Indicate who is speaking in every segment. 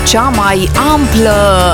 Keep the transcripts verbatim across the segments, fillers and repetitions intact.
Speaker 1: cea mai amplă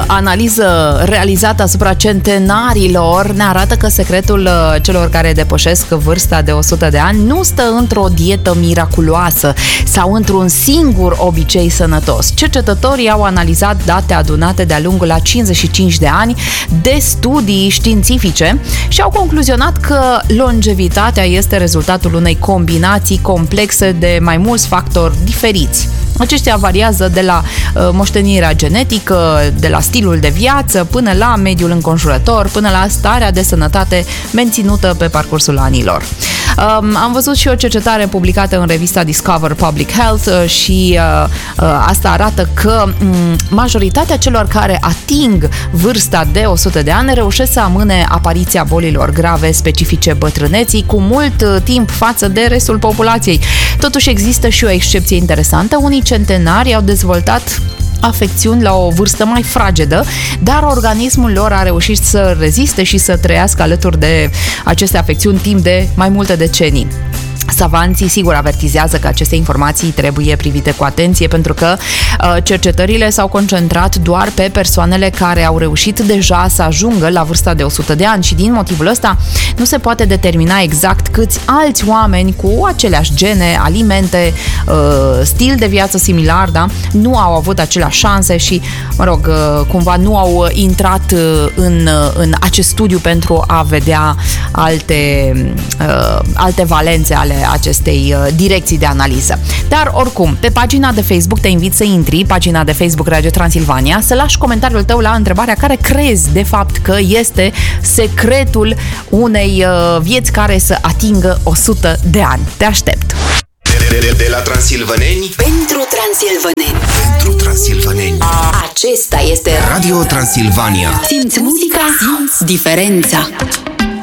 Speaker 1: analiză realizată asupra centenarilor ne arată că secretul celor care depășesc vârsta de o sută de ani nu stă într-o dietă miraculoasă sau într-un singur obicei sănătos. Cercetătorii au analizat date adunate de-a lungul a cincizeci și cinci de ani de studii științifice și au concluzionat că longevitatea este rezultatul unei combinații complexe de mai mulți factori diferiți. Aceștia variază de la uh, moștenirea genetică, de la stilul de viață, până la mediul înconjurător, până la starea de sănătate menținută pe parcursul anilor. Um, am văzut și o cercetare publicată în revista Discover Public Health uh, și uh, uh, asta arată că um, majoritatea celor care ating vârsta de o sută de ani reușesc să amâne apariția bolilor grave specifice bătrâneții cu mult uh, timp față de restul populației. Totuși există și o excepție interesantă. Unii centenari au dezvoltat afecțiuni la o vârstă mai fragedă, dar organismul lor a reușit să reziste și să trăiască alături de aceste afecțiuni timp de mai multe decenii. Savanții, sigur, avertizează că aceste informații trebuie privite cu atenție pentru că uh, cercetările s-au concentrat doar pe persoanele care au reușit deja să ajungă la vârsta de o sută de ani și din motivul ăsta nu se poate determina exact câți alți oameni cu aceleași gene, alimente, uh, stil de viață similar, da, nu au avut aceleași șanse și, mă rog, uh, cumva nu au intrat uh, în, uh, în acest studiu pentru a vedea alte, uh, alte valențe ale acestei uh, direcții de analiză. Dar, oricum, pe pagina de Facebook te invit să intri, pagina de Facebook Radio Transilvania, să lași comentariul tău la întrebarea care crezi, de fapt, că este secretul unei uh, vieți care să atingă o sută de ani. Te aștept!
Speaker 2: De, de, de, de la transilvaneni
Speaker 3: pentru transilvaneni.
Speaker 2: Pentru transilvaneni.
Speaker 3: Acesta este
Speaker 2: Radio Transilvania.
Speaker 3: Simți muzica, simți diferența.